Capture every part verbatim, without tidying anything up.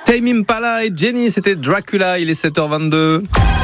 Tame Impala et Jenny, c'était Dracula, il est sept heures vingt-deux.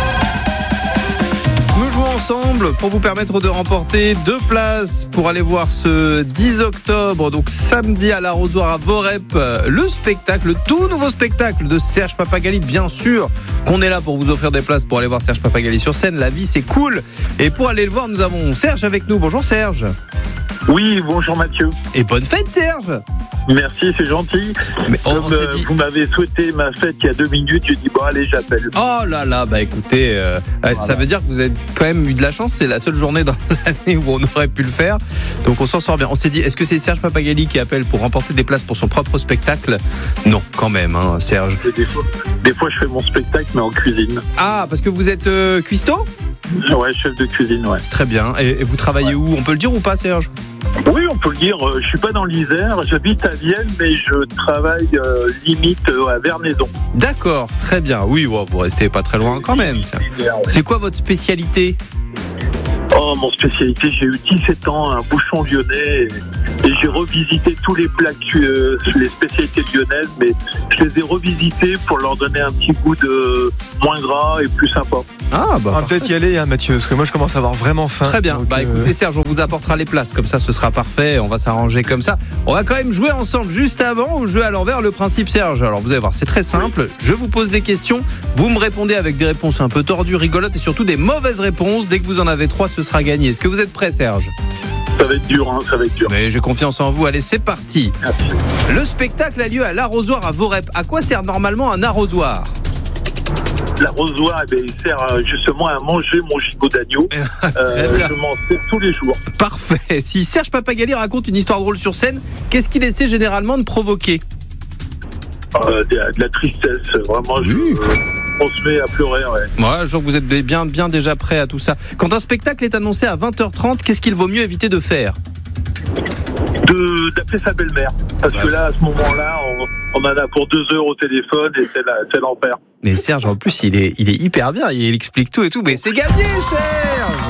Nous jouons ensemble pour vous permettre de remporter deux places pour aller voir ce dix octobre, donc samedi à l'Arrosoir à Vorep, le spectacle, le tout nouveau spectacle de Serge Papagali. Bien sûr qu'on est là pour vous offrir des places pour aller voir Serge Papagali sur scène. La vie, c'est cool. Et pour aller le voir, nous avons Serge avec nous. Bonjour Serge. Oui, bonjour Mathieu. Et bonne fête Serge. Merci, c'est gentil. Mais on, Comme on euh, dit... vous m'avez souhaité ma fête il y a deux minutes, j'ai dit bon allez, j'appelle. Oh là là, bah écoutez, euh, voilà. Ça veut dire que vous avez quand même eu de la chance. C'est la seule journée dans l'année où on aurait pu le faire. Donc on s'en sort bien. On s'est dit, est-ce que c'est Serge Papagali qui appelle pour remporter des places pour son propre spectacle ? Non, quand même, hein, Serge. Des fois, des fois, je fais mon spectacle, mais en cuisine. Ah, parce que vous êtes euh, cuistot ? Ouais, chef de cuisine, ouais. Très bien. Et, et vous travaillez ouais. où ? On peut le dire ou pas, Serge ? Oui, on peut le dire. Je suis pas dans l'Isère, j'habite à Vienne, mais je travaille euh, limite euh, à Vernaison. D'accord, très bien. Oui, ouais, vous restez pas très loin quand même. C'est quoi votre spécialité ? Oh, mon spécialité, j'ai eu dix-sept ans, un bouchon lyonnais, et, et j'ai revisité tous les plats, euh, les spécialités lyonnaises, mais je les ai revisités pour leur donner un petit goût de moins gras et plus sympa. Ah, bah, on va peut-être y aller, hein, Mathieu, parce que moi je commence à avoir vraiment faim. Très bien. Donc, bah, euh... écoutez, Serge, on vous apportera les places, comme ça, ce sera parfait. On va s'arranger comme ça. On va quand même jouer ensemble juste avant au jeu à l'envers. Le principe, Serge. Alors, vous allez voir, c'est très simple. Je vous pose des questions. Vous me répondez avec des réponses un peu tordues, rigolotes et surtout des mauvaises réponses. Dès que vous en avez trois, ce sera gagné. Est-ce que vous êtes prêt, Serge ? Ça va être dur, hein, ça va être dur. Mais j'ai confiance en vous. Allez, c'est parti. Merci. Le spectacle a lieu à l'Arrosoir à Vorep. À quoi sert normalement un arrosoir ? L'arrosoir, eh bien, il sert justement à manger mon gigot d'agneau. euh, je m'en sers tous les jours. Parfait. Si Serge Papagali raconte une histoire drôle sur scène, qu'est-ce qu'il essaie généralement de provoquer ? euh, de, de la tristesse, vraiment. Oui. Je, euh, on se met à pleurer, ouais. Ouais, je vois que vous êtes bien, bien déjà prêt à tout ça. Quand un spectacle est annoncé à vingt heures trente, qu'est-ce qu'il vaut mieux éviter de faire ? De, d'appeler sa belle-mère. Parce ouais. que là, à ce moment-là, on, on en a pour deux heures au téléphone et c'est, la, c'est l'enfer. Mais Serge, en plus, il est, il est hyper bien. Il explique tout et tout. Mais c'est gagné, Serge !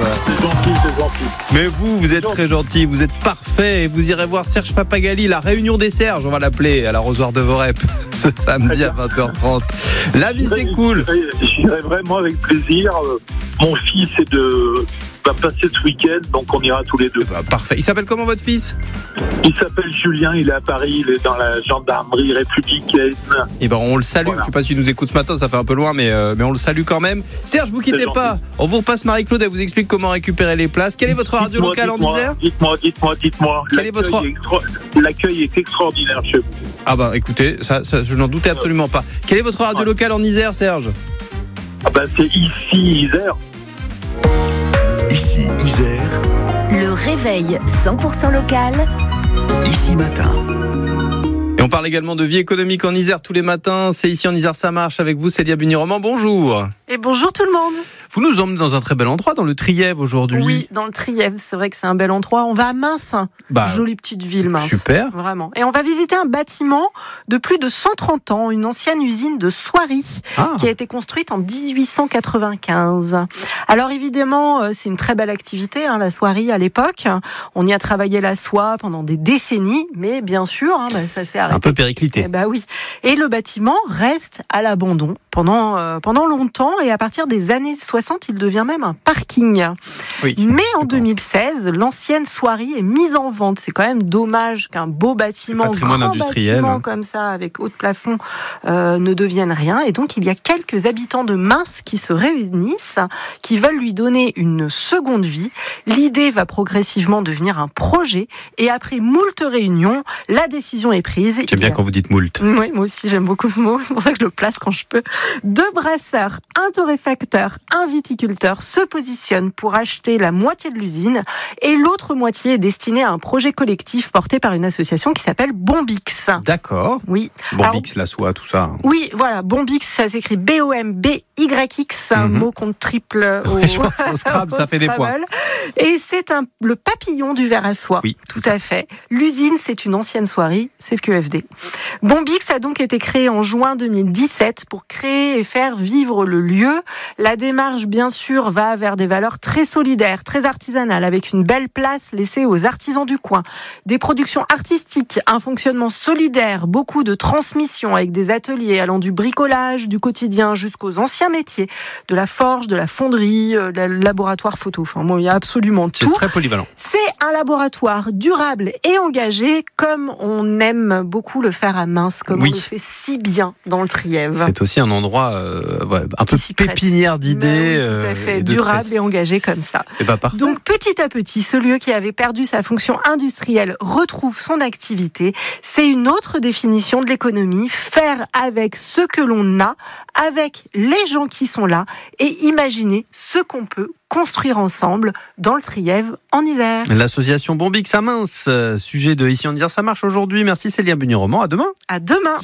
C'est gentil, c'est gentil. Mais vous, vous êtes très gentil. Vous êtes parfait. Et vous irez voir Serge Papagali, la réunion des Serges, on va l'appeler, à l'Arrosoir de Vorep, ce samedi à vingt heures trente. La vie, c'est cool. J'irai vraiment avec plaisir. Mon fils est de... va passer ce week-end, donc on ira tous les deux. Bah, parfait. Il s'appelle comment votre fils ? Il s'appelle Julien, il est à Paris, il est dans la gendarmerie républicaine. Et ben on le salue. Voilà. Je sais pas s'il nous écoute ce matin, ça fait un peu loin, mais euh, mais on le salue quand même. Serge, vous quittez pas. On vous repasse Marie-Claude, elle vous explique comment récupérer les places. Quelle est votre radio dites-moi, locale dites-moi, en Isère ? Dites-moi, dites-moi, dites-moi. Quel est votre est extra... L'accueil est extraordinaire chez vous. Ah bah écoutez, ça, ça je n'en doutais absolument pas. Quelle est votre radio ouais. locale en Isère, Serge ? Ah bah c'est ici Isère. Ici Isère. Le réveil cent pour cent local. Ici matin. Et on parle également de vie économique en Isère tous les matins. C'est ici en Isère ça marche avec vous, Célia Buniroman. Bonjour. Et bonjour tout le monde. Vous nous emmenez dans un très bel endroit, dans le Trièves aujourd'hui. Oui, dans le Trièves, c'est vrai que c'est un bel endroit. On va à Mince, bah, jolie petite ville Mince. Super. Vraiment. Et on va visiter un bâtiment de plus de cent trente ans, une ancienne usine de soierie ah. qui a été construite en dix-huit cent quatre-vingt-quinze. Alors évidemment, c'est une très belle activité, hein, la soierie à l'époque. On y a travaillé la soie pendant des décennies, mais bien sûr, hein, bah, ça s'est arrêté. Un peu périclité. Eh bah oui. Et le bâtiment reste à l'abandon pendant, euh, pendant longtemps, et à partir des années soixante, il devient même un parking. Oui, mais en deux mille seize, l'ancienne soierie est mise en vente. C'est quand même dommage qu'un beau bâtiment, grand bâtiment comme ça, avec haut de plafond, euh, ne devienne rien. Et donc, il y a quelques habitants de Mince qui se réunissent, qui veulent lui donner une seconde vie. L'idée va progressivement devenir un projet, et après moult réunions, la décision est prise. J'aime bien a... quand vous dites moult. Oui, moi aussi, j'aime beaucoup ce mot. C'est pour ça que je le place quand je peux. Deux brasseurs, un torréfacteur, un viticulteur se positionnent pour acheter la moitié de l'usine, et l'autre moitié est destinée à un projet collectif porté par une association qui s'appelle Bombix. D'accord. Oui. Bombix, Alors, la soie, tout ça. Oui, voilà. Bombix, ça s'écrit B O M B Y X, un mm-hmm. mot qu'on triple au, ouais, je pense, au Scrabble, ça fait des points. Et c'est un, le papillon du verre à soie. Oui, tout à fait. L'usine, c'est une ancienne soierie, c'est le Q F D. idée. Bombix a donc été créé en juin deux mille dix-sept pour créer et faire vivre le lieu. La démarche, bien sûr, va vers des valeurs très solidaires, très artisanales, avec une belle place laissée aux artisans du coin. Des productions artistiques, un fonctionnement solidaire, beaucoup de transmission avec des ateliers allant du bricolage, du quotidien jusqu'aux anciens métiers, de la forge, de la fonderie, le laboratoire photo. Enfin bon, il y a absolument tout. C'est très polyvalent. C'est un laboratoire durable et engagé, comme on aime beaucoup le faire à Mince, comme oui. on le fait si bien dans le Trièvre. C'est aussi un endroit euh, ouais, un peu pépinière d'idées. Oui, tout à fait, et durable tests. Et engagé comme ça. Et bah, parfait. Donc petit à petit, ce lieu qui avait perdu sa fonction industrielle retrouve son activité. C'est une autre définition de l'économie, faire avec ce que l'on a, avec les gens qui sont là, et imaginer ce qu'on peut construire ensemble dans le Trièvre en Isère. L'association Bombix à Mince, sujet de Ici en Isère, ça marche aujourd'hui. Merci Célia Bugny-Roman, à demain. À demain.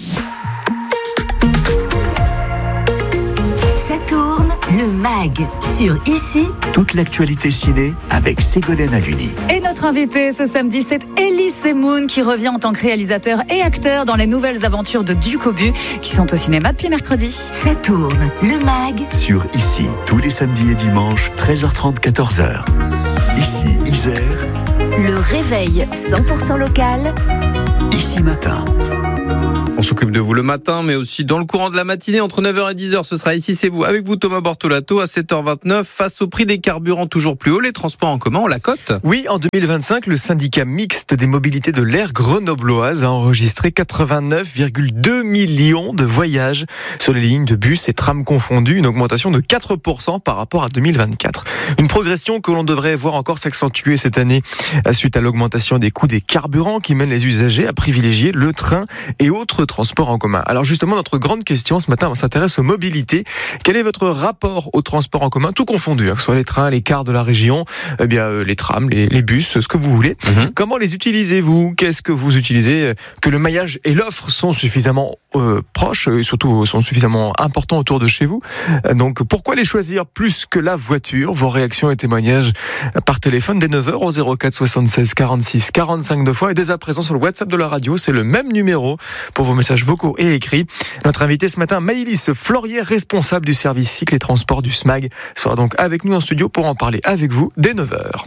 Ça tourne, le mag sur Ici. Toute l'actualité ciné avec Ségolène Aluni. Et notre invité ce samedi, c'est Elie Semoun qui revient en tant que réalisateur et acteur dans les nouvelles aventures de Ducobu qui sont au cinéma depuis mercredi. Ça tourne, le mag sur Ici, tous les samedis et dimanches, treize heures trente, quatorze heures. Ici, Isère. Le réveil cent pour cent local. Ici matin. On s'occupe de vous le matin, mais aussi dans le courant de la matinée, entre neuf heures et dix heures. Ce sera Ici, c'est vous. Avec vous, Thomas Bortolato, à sept heures vingt-neuf. Face au prix des carburants toujours plus haut, les transports en commun, on la cote. Oui, en deux mille vingt-cinq, le syndicat mixte des mobilités de l'air grenobloise a enregistré quatre-vingt-neuf virgule deux millions de voyages sur les lignes de bus et trams confondus, une augmentation de quatre pour cent par rapport à deux mille vingt-quatre. Une progression que l'on devrait voir encore s'accentuer cette année suite à l'augmentation des coûts des carburants qui mènent les usagers à privilégier le train et autres transports en commun. Alors justement, notre grande question ce matin, on s'intéresse aux mobilités. Quel est votre rapport aux transports en commun, tout confondu, hein, que ce soit les trains, les cars de la région, eh bien euh, les trams, les, les bus, ce que vous voulez. Mm-hmm. Comment les utilisez-vous ? Qu'est-ce que vous utilisez ? Que le maillage et l'offre sont suffisamment euh, proches et surtout sont suffisamment importants autour de chez vous. Donc pourquoi les choisir plus que la voiture ? Vos réactions et témoignages par téléphone dès neuf heures au zéro quatre soixante-seize quarante-six quarante-cinq deux fois et dès à présent sur le WhatsApp de la radio, c'est le même numéro pour vos messages vocaux et écrits. Notre invité ce matin, Maëlys Florier, responsable du service cycle et transport du SMAG, sera donc avec nous en studio pour en parler avec vous dès neuf heures.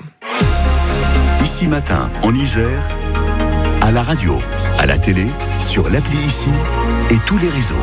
Ici matin, en Isère, à la radio, à la télé, sur l'appli Ici et tous les réseaux.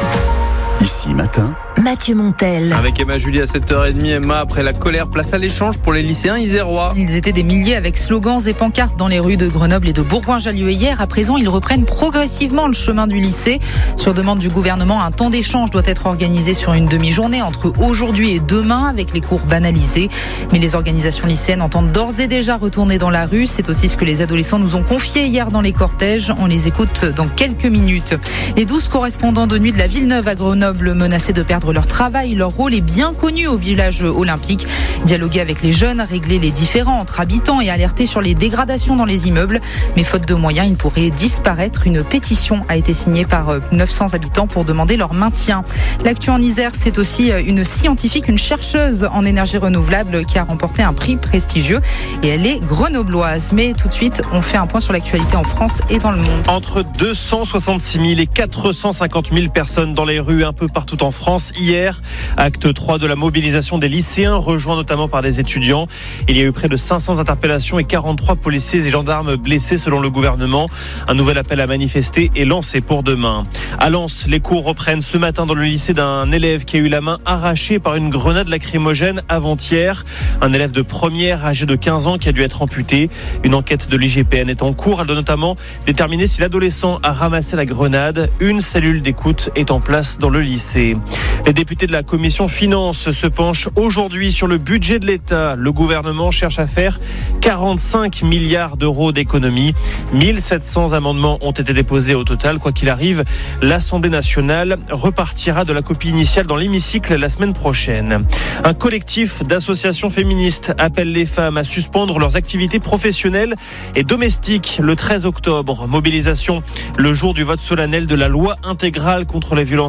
Ici matin, Mathieu Montel. Avec Emma Julie à sept heures trente. Emma, après la colère, place à l'échange pour les lycéens isérois. Ils étaient des milliers avec slogans et pancartes dans les rues de Grenoble et de Bourgoin-Jallieu hier. À présent, ils reprennent progressivement le chemin du lycée. Sur demande du gouvernement, un temps d'échange doit être organisé sur une demi-journée entre aujourd'hui et demain avec les cours banalisés. Mais les organisations lycéennes entendent d'ores et déjà retourner dans la rue. C'est aussi ce que les adolescents nous ont confié hier dans les cortèges. On les écoute dans quelques minutes. Les douze correspondants de nuit de la Villeneuve à Grenoble menacés de perdre leur travail, leur rôle est bien connu au village olympique. Dialoguer avec les jeunes, régler les différends entre habitants et alerter sur les dégradations dans les immeubles. Mais faute de moyens, ils pourraient disparaître. Une pétition a été signée par neuf cents habitants pour demander leur maintien. L'actu en Isère, c'est aussi une scientifique, une chercheuse en énergie renouvelable qui a remporté un prix prestigieux et elle est grenobloise. Mais tout de suite, on fait un point sur l'actualité en France et dans le monde. Entre deux cent soixante-six mille et quatre cent cinquante mille personnes dans les rues un peu partout en France. Hier, acte trois de la mobilisation des lycéens, rejoint notamment par des étudiants. Il y a eu près de cinq cents interpellations et quarante-trois policiers et gendarmes blessés selon le gouvernement. Un nouvel appel à manifester est lancé pour demain. À Lens, les cours reprennent ce matin dans le lycée d'un élève qui a eu la main arrachée par une grenade lacrymogène avant-hier. Un élève de première âgé de quinze ans qui a dû être amputé. Une enquête de l'I G P N est en cours. Elle doit notamment déterminer si l'adolescent a ramassé la grenade. Une cellule d'écoute est en place dans le lycée. Les députés de la commission finances se penchent aujourd'hui sur le budget de l'État. Le gouvernement cherche à faire quarante-cinq milliards d'euros d'économies. mille sept cents amendements ont été déposés au total. Quoi qu'il arrive, l'Assemblée nationale repartira de la copie initiale dans l'hémicycle la semaine prochaine. Un collectif d'associations féministes appelle les femmes à suspendre leurs activités professionnelles et domestiques le treize octobre. Mobilisation le jour du vote solennel de la loi intégrale contre les violences sexuelles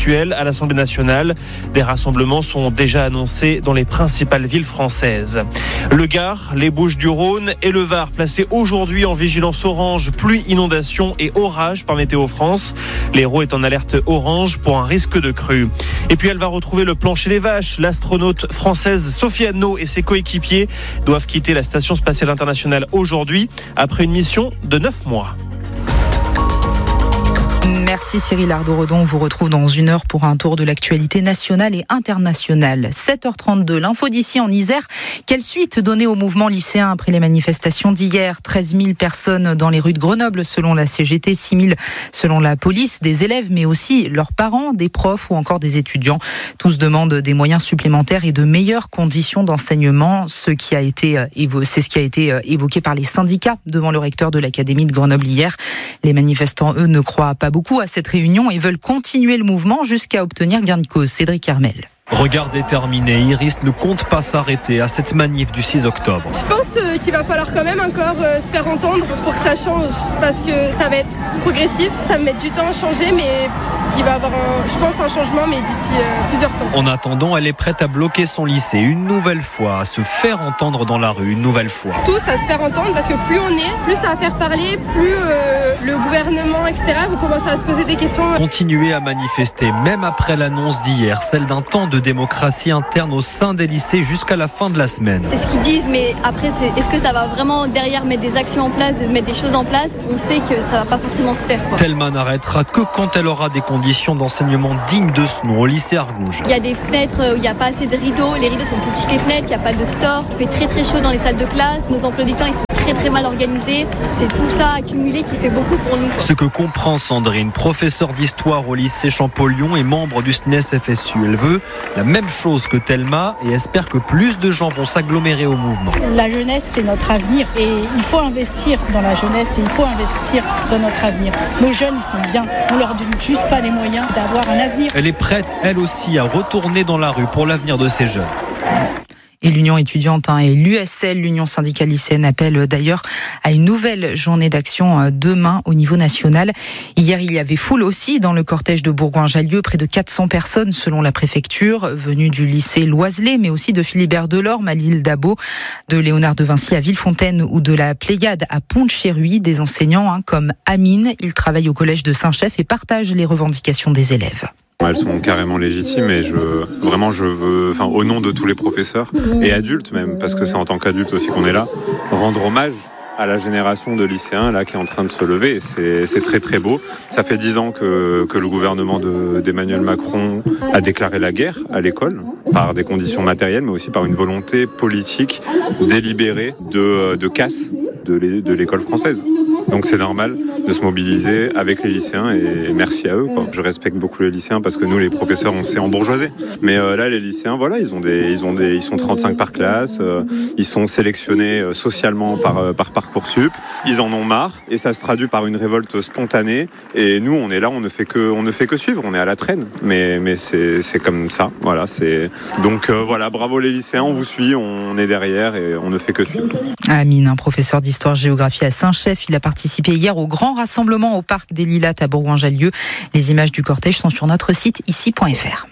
virtuelle à l'Assemblée nationale. Des rassemblements sont déjà annoncés dans les principales villes françaises. Le Gard, les Bouches-du-Rhône et le Var placés aujourd'hui en vigilance orange, pluie, inondation et orage par Météo France. L'Hérault est en alerte orange pour un risque de crue. Et puis elle va retrouver le plan chez les vaches. L'astronaute française Sophie Anneau et ses coéquipiers doivent quitter la Station spatiale internationale aujourd'hui après une mission de neuf mois. Merci Cyril Ardo-Redon. On vous retrouve dans une heure pour un tour de l'actualité nationale et internationale. sept heures trente-deux, l'info d'ici en Isère. Quelle suite donner au mouvement lycéen après les manifestations d'hier ? treize mille personnes dans les rues de Grenoble selon la C G T, six mille selon la police, des élèves mais aussi leurs parents, des profs ou encore des étudiants. Tous demandent des moyens supplémentaires et de meilleures conditions d'enseignement. Ce qui a été évo- c'est ce qui a été évoqué par les syndicats devant le recteur de l'Académie de Grenoble hier. Les manifestants, eux, ne croient pas beaucoup à cette réunion et veulent continuer le mouvement jusqu'à obtenir gain de cause. Cédric Hermel. Regard déterminé, Iris ne compte pas s'arrêter à cette manif du six octobre. Je pense qu'il va falloir quand même encore se faire entendre pour que ça change, parce que ça va être progressif, ça va mettre du temps à changer, mais il va y avoir, un, je pense, un changement, mais d'ici plusieurs temps. En attendant, elle est prête à bloquer son lycée une nouvelle fois, à se faire entendre dans la rue une nouvelle fois. Tous à se faire entendre, parce que plus on est, plus ça va faire parler, plus euh, le gouvernement, et cetera, vous commencez à se poser des questions. Continuer à manifester, même après l'annonce d'hier, celle d'un temps de de démocratie interne au sein des lycées jusqu'à la fin de la semaine. C'est ce qu'ils disent, mais après, c'est, est-ce que ça va vraiment derrière mettre des actions en place, mettre des choses en place ? On sait que ça va pas forcément se faire. Quoi. Telma n'arrêtera que quand elle aura des conditions d'enseignement dignes de ce nom au lycée Argouges. Il y a des fenêtres où il n'y a pas assez de rideaux, les rideaux sont plus petits que les fenêtres, il n'y a pas de store, il fait très très chaud dans les salles de classe, nos emplois du temps ils sont très très mal organisés, c'est tout ça accumulé qui fait beaucoup pour nous. Ce que comprend Sandrine, professeure d'histoire au lycée Champollion et membre du S N E S F S U, elle veut la même chose que Telma et espère que plus de gens vont s'agglomérer au mouvement. La jeunesse, c'est notre avenir et il faut investir dans la jeunesse et il faut investir dans notre avenir. Nos jeunes, ils sont bien, on leur donne juste pas les moyens d'avoir un avenir. Elle est prête, elle aussi, à retourner dans la rue pour l'avenir de ces jeunes. Et l'Union étudiante hein, et l'U S L, l'Union syndicale lycéenne, appelle d'ailleurs à une nouvelle journée d'action demain au niveau national. Hier, il y avait foule aussi dans le cortège de Bourgoin-Jallieu, près de quatre cents personnes selon la préfecture, venues du lycée Loiselet, mais aussi de Philibert Delorme à l'île d'Abo, de Léonard de Vinci à Villefontaine ou de la Pléiade à Pont-de-Chéruy. Des enseignants hein, comme Amine, il travaille au collège de Saint-Chef et partage les revendications des élèves. Elles sont carrément légitimes et je, vraiment je veux, enfin, au nom de tous les professeurs et adultes même, parce que c'est en tant qu'adultes aussi qu'on est là, rendre hommage à la génération de lycéens là qui est en train de se lever. C'est, c'est très très beau. Ça fait dix ans que, que le gouvernement de, d'Emmanuel Macron a déclaré la guerre à l'école par des conditions matérielles, mais aussi par une volonté politique délibérée de, de casse de, de l'école française. Donc c'est normal de se mobiliser avec les lycéens et merci à eux, quoi. Je respecte beaucoup les lycéens parce que nous les professeurs on s'est embourgeoisés. Mais euh, là les lycéens voilà ils ont des ils ont des ils sont trente-cinq par classe, euh, ils sont sélectionnés euh, socialement par euh, par Parcoursup, ils en ont marre et ça se traduit par une révolte spontanée et nous on est là on ne fait que on ne fait que suivre, on est à la traîne. Mais mais c'est c'est comme ça, voilà, c'est donc euh, voilà, bravo les lycéens, on vous suit, on est derrière et on ne fait que suivre. Amine, un professeur d'histoire-géographie à Saint-Chef, il a participé hier au grand rassemblement au parc des Lilas à Bourgoin-Jallieu. Les images du cortège sont sur notre site ici point f r.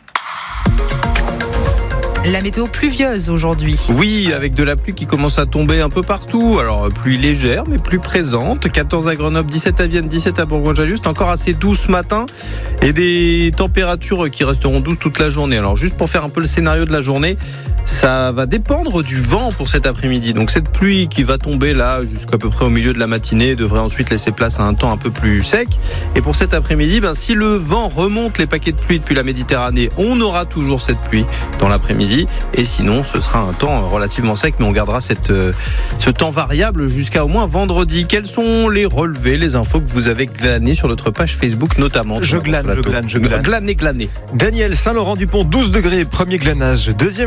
La météo pluvieuse aujourd'hui. Oui, avec de la pluie qui commence à tomber un peu partout. Alors, pluie légère, mais plus présente. quatorze à Grenoble, dix-sept à Vienne, dix-sept à Bourgoin-Jallieu. C'est encore assez doux ce matin. Et des températures qui resteront douces toute la journée. Alors, juste pour faire un peu le scénario de la journée, ça va dépendre du vent pour cet après-midi. Donc, cette pluie qui va tomber là jusqu'à peu près au milieu de la matinée devrait ensuite laisser place à un temps un peu plus sec. Et pour cet après-midi, ben, si le vent remonte les paquets de pluie depuis la Méditerranée, on aura toujours cette pluie dans l'après-midi. Et sinon, ce sera un temps relativement sec, mais on gardera cette, euh, ce temps variable jusqu'à au moins vendredi. Quels sont les relevés, les infos que vous avez glanées sur notre page Facebook notamment? Je glane, je glane, je glane. Glané, glané. Daniel, Saint-Laurent-du-Pont, douze degrés, premier glanage. Deuxième glanage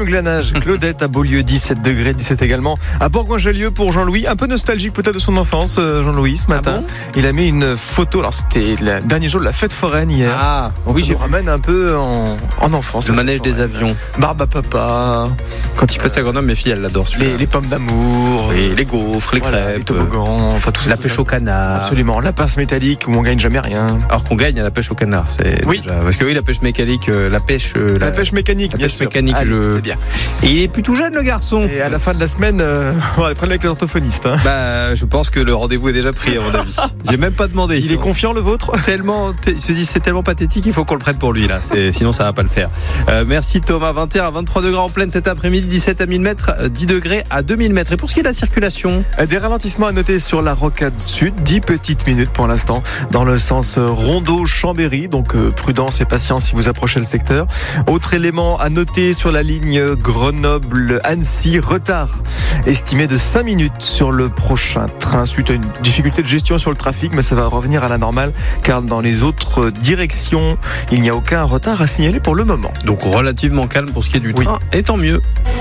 nuages. Claudette à Beaulieu, dix-sept degrés, dix-sept également à Bourgoin-Jallieu pour Jean-Louis. Un peu nostalgique peut-être de son enfance, Jean-Louis, ce matin. Ah bon, il a mis une photo. Alors c'était le dernier jour de la fête foraine hier. Ah, donc oui, je ramène un peu en, en enfance. Le manège des avions. Barbe à papa. Quand il passe à Grenoble, mes filles, elles l'adorent. Les, les pommes d'amour. Et les gaufres, les voilà, crêpes. Les toboggans. Enfin, tout ça. La pêche au canard. Absolument. La pince métallique où on gagne jamais rien. Alors qu'on gagne à la pêche au canard. C'est oui. Déjà, parce que oui, la pêche mécanique, euh, la pêche. Euh, la, la pêche mécanique, la bien pêche sûr. mécanique, Allez, je... c'est bien. Et il est plutôt jeune, le garçon. Et à la fin de la semaine, euh, on va prendre avec l'orthophoniste. Hein. Bah, je pense que le rendez-vous est déjà pris, à mon avis. J'ai même pas demandé. Il est confiant, le vôtre? Tellement, il se dit c'est tellement pathétique, il faut qu'on le prenne pour lui là. C'est, sinon ça va pas le faire. Euh, merci Thomas. vingt et un à vingt-trois degrés en pleine cet après-midi, dix-sept à mille mètres, dix degrés à deux mille mètres. Et pour ce qui est de la circulation, des ralentissements à noter sur la Rocade Sud, dix petites minutes pour l'instant dans le sens Rondeau-Chambéry. Donc euh, prudence et patience si vous approchez le secteur. Autre élément à noter sur la ligne Grenoble-Annecy, retard estimé de cinq minutes sur le prochain train suite à une difficulté de gestion sur le trafic, mais ça va revenir à la normale car dans les autres directions, il n'y a aucun retard à signaler pour le moment. Donc relativement calme pour ce qui est du train, oui. Et tant mieux.